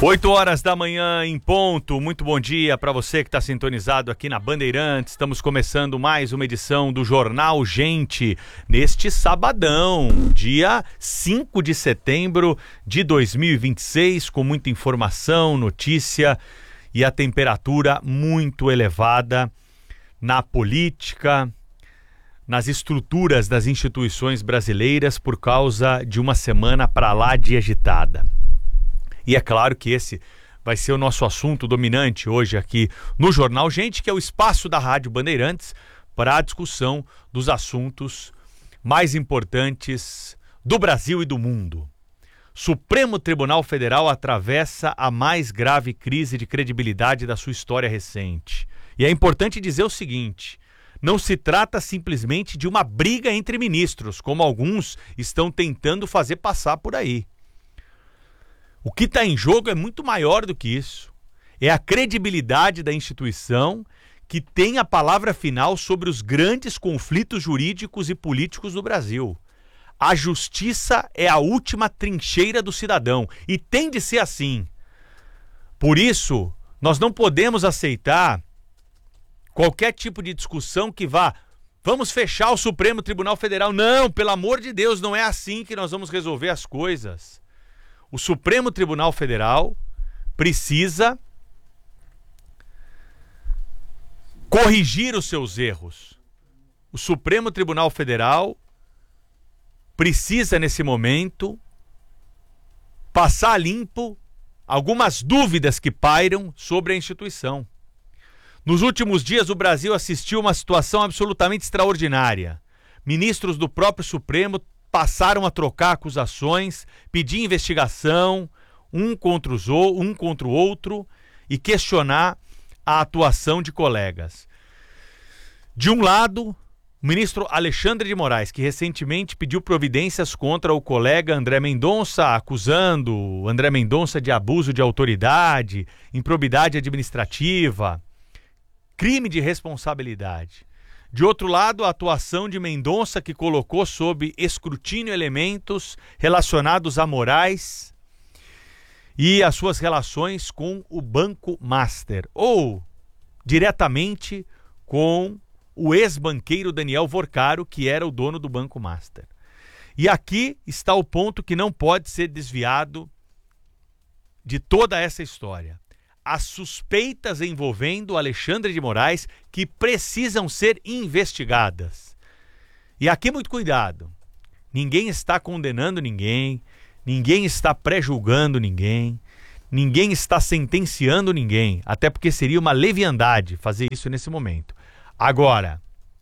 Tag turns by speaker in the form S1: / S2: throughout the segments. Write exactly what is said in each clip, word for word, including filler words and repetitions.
S1: oito horas da manhã em ponto, muito bom dia para você que está sintonizado aqui na Bandeirantes. Estamos começando mais uma edição do Jornal Gente, neste sabadão, dia cinco de setembro de dois mil e vinte e seis, com muita informação, notícia e a temperatura muito elevada na política, nas estruturas das instituições brasileiras por causa de uma semana para lá de agitada. E é claro que esse vai ser o nosso assunto dominante hoje aqui no Jornal Gente, que é o espaço da Rádio Bandeirantes para a discussão dos assuntos mais importantes do Brasil e do mundo. Supremo Tribunal Federal atravessa a mais grave crise de credibilidade da sua história recente. E é importante dizer o seguinte: não se trata simplesmente de uma briga entre ministros, como alguns estão tentando fazer passar por aí. O que está em jogo é muito maior do que isso. É a credibilidade da instituição que tem a palavra final sobre os grandes conflitos jurídicos e políticos do Brasil. A justiça é a última trincheira do cidadão e tem de ser assim. Por isso, nós não podemos aceitar qualquer tipo de discussão que vá, vamos fechar o Supremo Tribunal Federal. Não, pelo amor de Deus, não é assim que nós vamos resolver as coisas. O Supremo Tribunal Federal precisa corrigir os seus erros. O Supremo Tribunal Federal precisa, nesse momento, passar limpo algumas dúvidas que pairam sobre a instituição. Nos últimos dias, o Brasil assistiu a uma situação absolutamente extraordinária. Ministros do próprio Supremo passaram a trocar acusações, pedir investigação, um contra, os, um contra o outro, e questionar a atuação de colegas. De um lado, o ministro Alexandre de Moraes, que recentemente pediu providências contra o colega André Mendonça, acusando André Mendonça de abuso de autoridade, improbidade administrativa, crime de responsabilidade. De outro lado, a atuação de Mendonça, que colocou sob escrutínio elementos relacionados a Moraes e as suas relações com o Banco Master, ou diretamente com o ex-banqueiro Daniel Vorcaro, que era o dono do Banco Master. E aqui está o ponto que não pode ser desviado de toda essa história. As suspeitas envolvendo Alexandre de Moraes que precisam ser investigadas. E aqui muito cuidado. Ninguém está condenando ninguém, ninguém está pré-julgando ninguém, ninguém está sentenciando ninguém, até porque seria uma leviandade fazer isso nesse momento. Agora,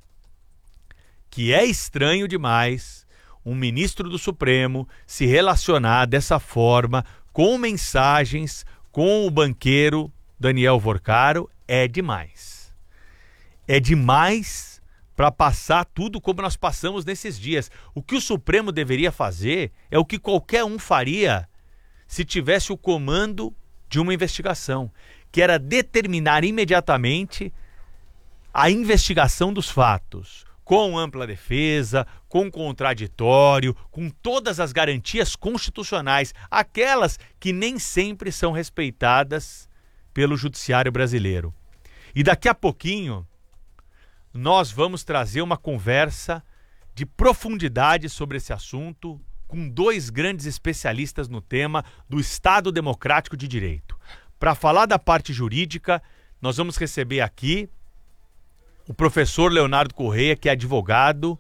S1: que é estranho demais um ministro do Supremo se relacionar dessa forma com mensagens com o banqueiro Daniel Vorcaro, é demais. É demais para passar tudo como nós passamos nesses dias. O que o Supremo deveria fazer é o que qualquer um faria se tivesse o comando de uma investigação, que era determinar imediatamente a investigação dos fatos, com ampla defesa, com contraditório, com todas as garantias constitucionais, aquelas que nem sempre são respeitadas pelo judiciário brasileiro. E daqui a pouquinho, nós vamos trazer uma conversa de profundidade sobre esse assunto com dois grandes especialistas no tema do Estado Democrático de Direito. Para falar da parte jurídica, nós vamos receber aqui o professor Leonardo Correia, que é advogado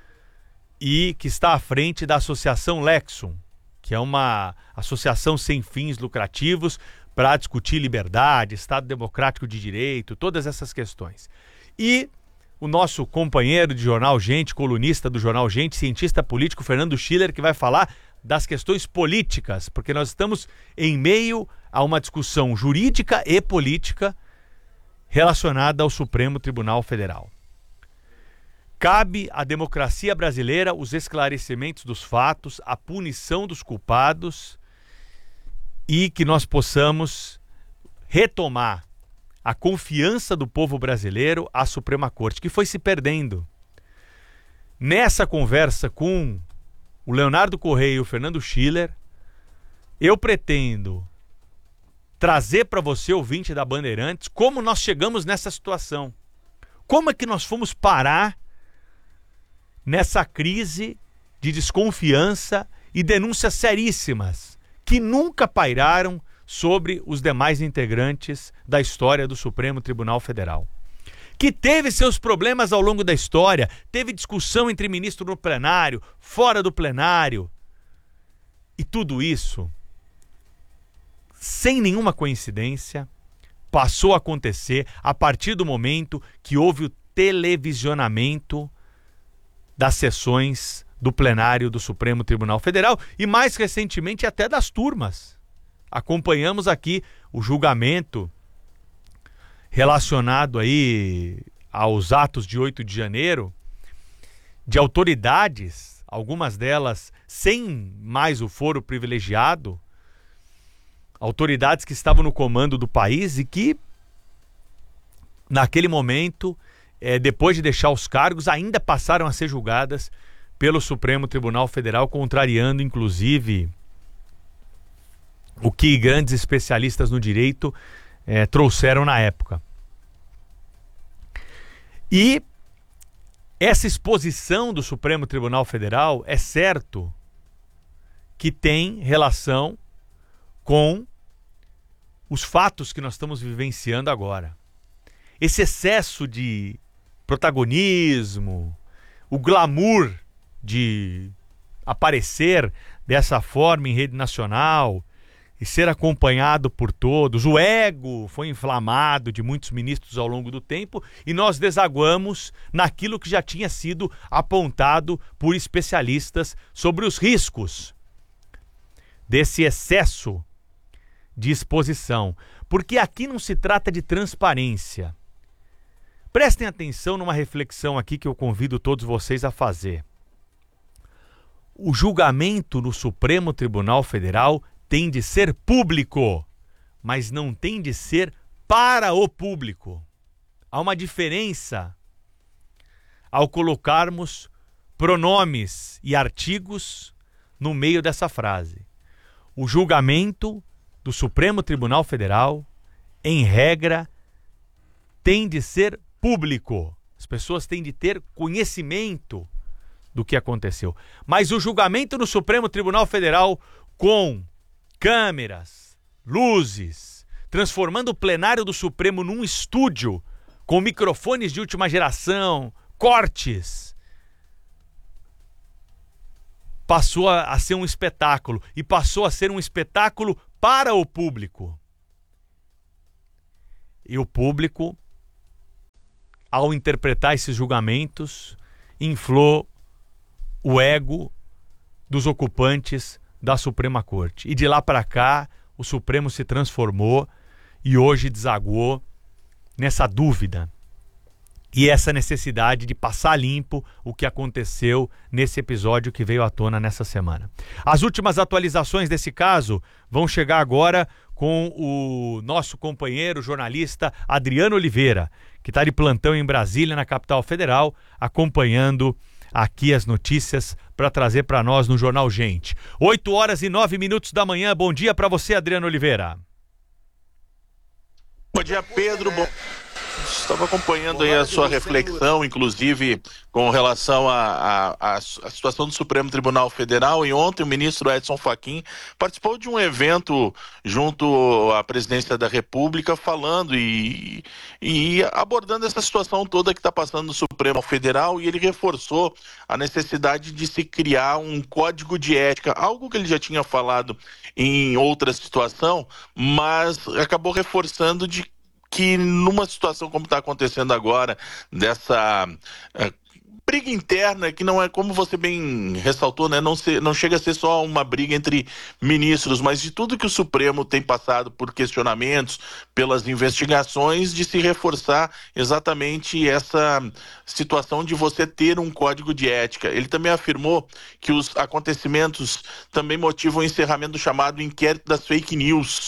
S1: e que está à frente da Associação Lexum, que é uma associação sem fins lucrativos para discutir liberdade, Estado Democrático de Direito, todas essas questões. E o nosso companheiro de Jornal Gente, colunista do Jornal Gente, cientista político Fernando Schiller, que vai falar das questões políticas, porque nós estamos em meio a uma discussão jurídica e política relacionada ao Supremo Tribunal Federal. Cabe à democracia brasileira os esclarecimentos dos fatos, a punição dos culpados e que nós possamos retomar a confiança do povo brasileiro à Suprema Corte, que foi se perdendo. Nessa conversa com o Leonardo Correia e o Fernando Schiller, eu pretendo trazer para você, ouvinte da Bandeirantes, como nós chegamos nessa situação. Como é que nós fomos parar nessa crise de desconfiança e denúncias seríssimas que nunca pairaram sobre os demais integrantes da história do Supremo Tribunal Federal. Que teve seus problemas ao longo da história, teve discussão entre ministros no plenário, fora do plenário. E tudo isso, sem nenhuma coincidência, passou a acontecer a partir do momento que houve o televisionamento das sessões do plenário do Supremo Tribunal Federal e, mais recentemente, até das turmas. Acompanhamos aqui o julgamento relacionado aí aos atos de oito de janeiro de autoridades, algumas delas sem mais o foro privilegiado, autoridades que estavam no comando do país e que, naquele momento, é, depois de deixar os cargos, ainda passaram a ser julgadas pelo Supremo Tribunal Federal, contrariando, inclusive, o que grandes especialistas no direito é, trouxeram na época. E essa exposição do Supremo Tribunal Federal, é certo que tem relação com os fatos que nós estamos vivenciando agora. Esse excesso de protagonismo, o glamour de aparecer dessa forma em rede nacional e ser acompanhado por todos, o ego foi inflamado de muitos ministros ao longo do tempo e nós desaguamos naquilo que já tinha sido apontado por especialistas sobre os riscos desse excesso de exposição, porque aqui não se trata de transparência. Prestem atenção numa reflexão aqui que eu convido todos vocês a fazer. O julgamento no Supremo Tribunal Federal tem de ser público, mas não tem de ser para o público. Há uma diferença ao colocarmos pronomes e artigos no meio dessa frase. O julgamento do Supremo Tribunal Federal, em regra, tem de ser público. As pessoas têm de ter conhecimento do que aconteceu. Mas o julgamento no Supremo Tribunal Federal, com câmeras, luzes, transformando o plenário do Supremo num estúdio, com microfones de última geração, cortes, passou a, a ser um espetáculo. E passou a ser um espetáculo para o público. E o público, ao interpretar esses julgamentos, inflou o ego dos ocupantes da Suprema Corte. E de lá para cá, o Supremo se transformou e hoje desaguou nessa dúvida e essa necessidade de passar limpo o que aconteceu nesse episódio que veio à tona nessa semana. As últimas atualizações desse caso vão chegar agora com o nosso companheiro jornalista Adriano Oliveira, que está de plantão em Brasília, na capital federal, acompanhando aqui as notícias para trazer para nós no Jornal Gente. oito horas e nove minutos da manhã. Bom dia para você, Adriano Oliveira.
S2: Bom dia, Pedro. Bom... Estava acompanhando aí a sua reflexão, inclusive com relação à situação do Supremo Tribunal Federal. E ontem o ministro Edson Fachin participou de um evento junto à presidência da República, falando e, e abordando essa situação toda que está passando no Supremo Federal. E ele reforçou a necessidade de se criar um código de ética, algo que ele já tinha falado em outra situação, mas acabou reforçando de que numa situação como está acontecendo agora, dessa uh, briga interna, que não é, como você bem ressaltou, né, não, se, não chega a ser só uma briga entre ministros, mas de tudo que o Supremo tem passado por questionamentos, pelas investigações, de se reforçar exatamente essa situação de você ter um código de ética. Ele também afirmou que os acontecimentos também motivam o encerramento do chamado inquérito das fake news,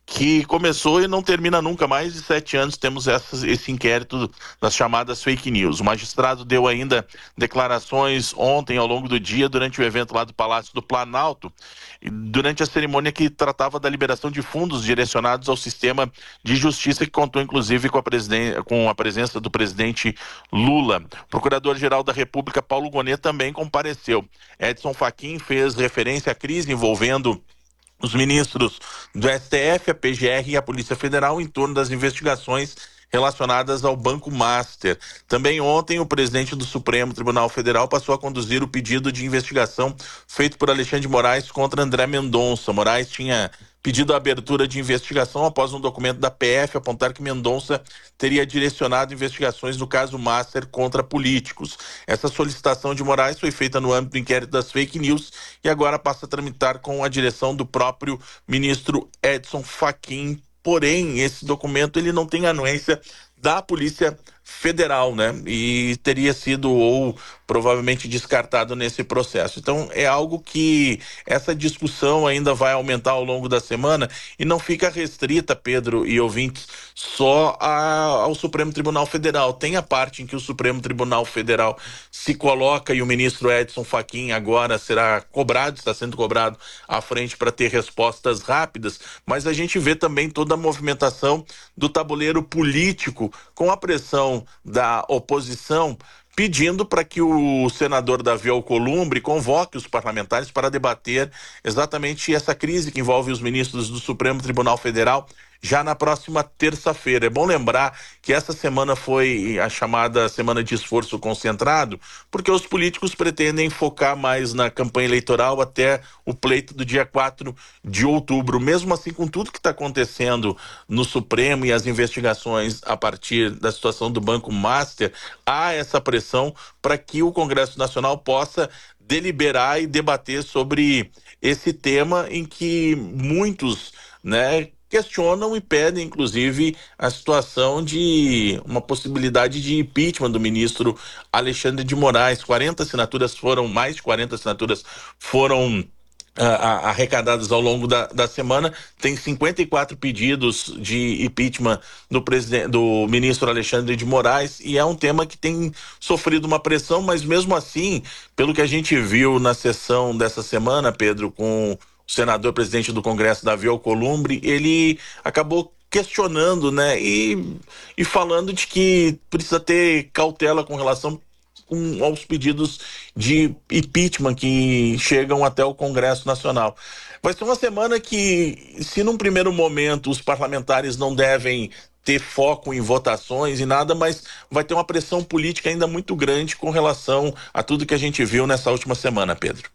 S2: que começou e não termina nunca. Mais de sete anos temos essas, esse inquérito das chamadas fake news. O magistrado deu ainda declarações ontem, ao longo do dia, durante o evento lá do Palácio do Planalto, e durante a cerimônia que tratava da liberação de fundos direcionados ao sistema de justiça, que contou inclusive com a, presiden- com a presença do presidente Lula. O Procurador-Geral da República, Paulo Gonet, também compareceu. Edson Fachin fez referência à crise envolvendo os ministros do S T F, a P G R e a Polícia Federal em torno das investigações relacionadas ao Banco Master. Também ontem o presidente do Supremo Tribunal Federal passou a conduzir o pedido de investigação feito por Alexandre de Moraes contra André Mendonça. Moraes tinha pedido a abertura de investigação após um documento da P F apontar que Mendonça teria direcionado investigações no caso Master contra políticos. Essa solicitação de Moraes foi feita no âmbito do inquérito das fake news e agora passa a tramitar com a direção do próprio ministro Edson Fachin. Porém, esse documento ele não tem anuência da Polícia Federal, né? E teria sido ou provavelmente descartado nesse processo. Então é algo que essa discussão ainda vai aumentar ao longo da semana e não fica restrita, Pedro e ouvintes, só a, ao Supremo Tribunal Federal. Tem a parte em que o Supremo Tribunal Federal se coloca e o ministro Edson Fachin agora será cobrado, está sendo cobrado à frente para ter respostas rápidas, mas a gente vê também toda a movimentação do tabuleiro político com a pressão da oposição pedindo para que o senador Davi Alcolumbre convoque os parlamentares para debater exatamente essa crise que envolve os ministros do Supremo Tribunal Federal já na próxima terça-feira. É bom lembrar que essa semana foi a chamada semana de esforço concentrado, porque os políticos pretendem focar mais na campanha eleitoral até o pleito do dia quatro de outubro. Mesmo assim, com tudo que está acontecendo no Supremo e as investigações a partir da situação do Banco Master, há essa pressão para que o Congresso Nacional possa deliberar e debater sobre esse tema em que muitos, né, questionam e pedem, inclusive, a situação de uma possibilidade de impeachment do ministro Alexandre de Moraes. quarenta assinaturas foram, mais de quarenta assinaturas foram uh, arrecadadas ao longo da, da semana. Tem cinquenta e quatro pedidos de impeachment do, presidente, do ministro Alexandre de Moraes, e é um tema que tem sofrido uma pressão, mas mesmo assim, pelo que a gente viu na sessão dessa semana, Pedro, com o senador presidente do Congresso, Davi Alcolumbre, ele acabou questionando, né, e, e falando de que precisa ter cautela com relação com, aos pedidos de impeachment que chegam até o Congresso Nacional. Vai ser uma semana que, se num primeiro momento os parlamentares não devem ter foco em votações e nada, mas vai ter uma pressão política ainda muito grande com relação a tudo que a gente viu nessa última semana, Pedro.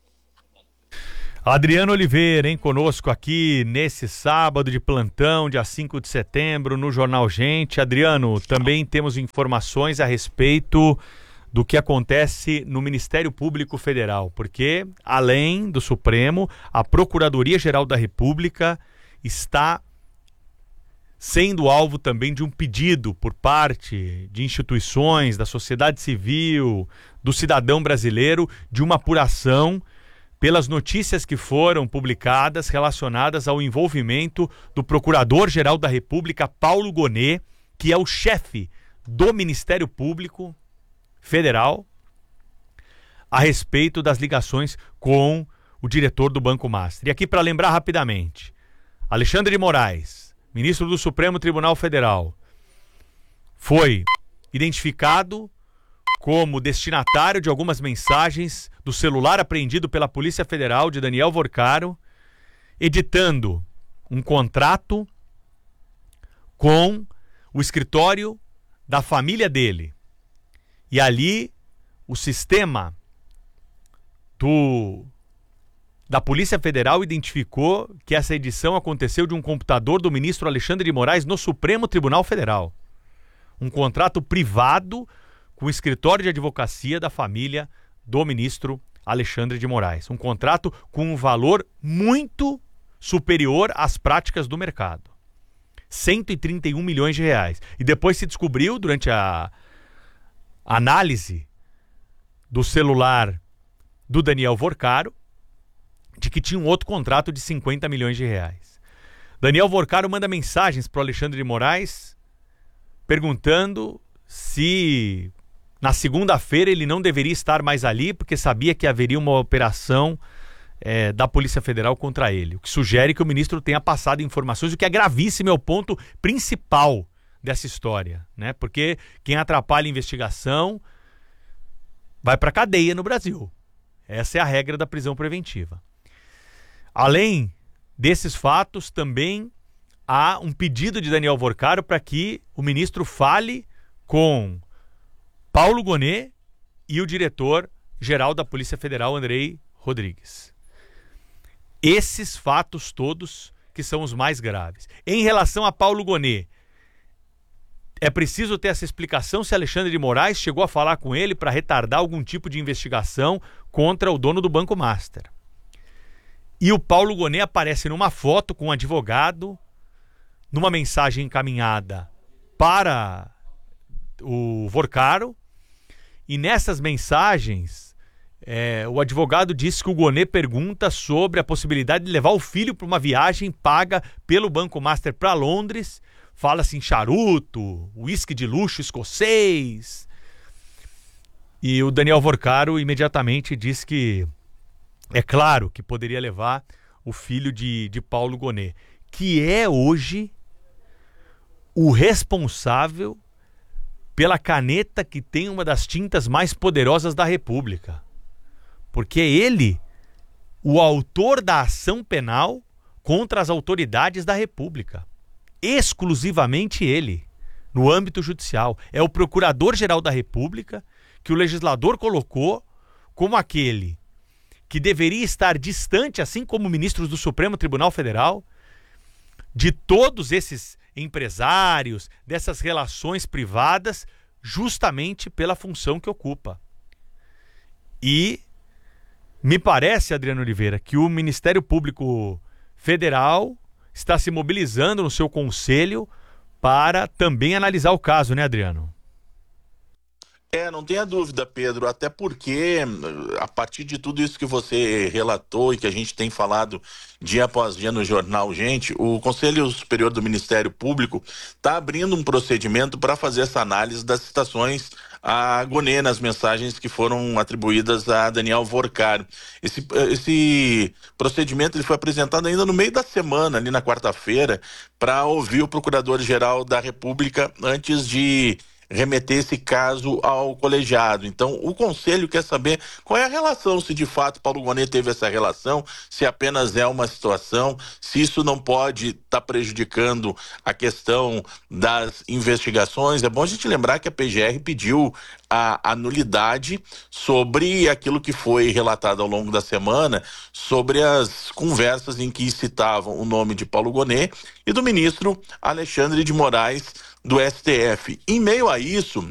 S1: Adriano Oliveira, hein, conosco aqui nesse sábado de plantão, dia cinco de setembro, no Jornal Gente. Adriano, também temos informações a respeito do que acontece no Ministério Público Federal, porque, além do Supremo, a Procuradoria-Geral da República está sendo alvo também de um pedido por parte de instituições, da sociedade civil, do cidadão brasileiro, de uma apuração pelas notícias que foram publicadas relacionadas ao envolvimento do Procurador-Geral da República, Paulo Gonet, que é o chefe do Ministério Público Federal, a respeito das ligações com o diretor do Banco Master. E aqui, para lembrar rapidamente, Alexandre de Moraes, ministro do Supremo Tribunal Federal, foi identificado como destinatário de algumas mensagens do celular apreendido pela Polícia Federal de Daniel Vorcaro, editando um contrato com o escritório da família dele. E ali o sistema do, da Polícia Federal identificou que essa edição aconteceu de um computador do ministro Alexandre de Moraes no Supremo Tribunal Federal. Um contrato privado com o escritório de advocacia da família do ministro Alexandre de Moraes. Um contrato com um valor muito superior às práticas do mercado. cento e trinta e um milhões de reais. E depois se descobriu, durante a análise do celular do Daniel Vorcaro, de que tinha um outro contrato de cinquenta milhões de reais. Daniel Vorcaro manda mensagens para o Alexandre de Moraes perguntando se na segunda-feira ele não deveria estar mais ali porque sabia que haveria uma operação é, da Polícia Federal contra ele. O que sugere que o ministro tenha passado informações, o que é gravíssimo, é o ponto principal dessa história, né? Porque quem atrapalha a investigação vai para a cadeia no Brasil. Essa é a regra da prisão preventiva. Além desses fatos, também há um pedido de Daniel Vorcaro para que o ministro fale com Paulo Gonet e o diretor-geral da Polícia Federal, Andrei Rodrigues. Esses fatos todos que são os mais graves. Em relação a Paulo Gonet, é preciso ter essa explicação se Alexandre de Moraes chegou a falar com ele para retardar algum tipo de investigação contra o dono do Banco Master. E o Paulo Gonet aparece numa foto com um advogado, numa mensagem encaminhada para o Vorcaro, e nessas mensagens é, o advogado disse que o Gonet pergunta sobre a possibilidade de levar o filho para uma viagem paga pelo Banco Master para Londres. Fala-se em charuto, uísque de luxo escocês. E o Daniel Vorcaro imediatamente diz que é claro que poderia levar o filho de, de Paulo Gonet, que é hoje o responsável pela caneta que tem uma das tintas mais poderosas da República. Porque é ele o autor da ação penal contra as autoridades da República. Exclusivamente ele, no âmbito judicial. É o Procurador-Geral da República que o legislador colocou como aquele que deveria estar distante, assim como ministros do Supremo Tribunal Federal, de todos esses empresários, dessas relações privadas, justamente pela função que ocupa. E me parece, Adriano Oliveira, que o Ministério Público Federal está se mobilizando no seu conselho para também analisar o caso, né, Adriano?
S2: É, não tenha dúvida, Pedro, até porque a partir de tudo isso que você relatou e que a gente tem falado dia após dia no jornal, gente, o Conselho Superior do Ministério Público está abrindo um procedimento para fazer essa análise das citações a Gonet nas mensagens que foram atribuídas a Daniel Vorcaro. Esse, esse procedimento ele foi apresentado ainda no meio da semana, ali na quarta-feira, para ouvir o Procurador-Geral da República antes de remeter esse caso ao colegiado. Então, o Conselho quer saber qual é a relação, se de fato Paulo Gonet teve essa relação, se apenas é uma situação, se isso não pode estar tá prejudicando a questão das investigações. É bom a gente lembrar que a P G R pediu a, a nulidade sobre aquilo que foi relatado ao longo da semana, sobre as conversas em que citavam o nome de Paulo Gonet e do ministro Alexandre de Moraes, do S T F. Em meio a isso,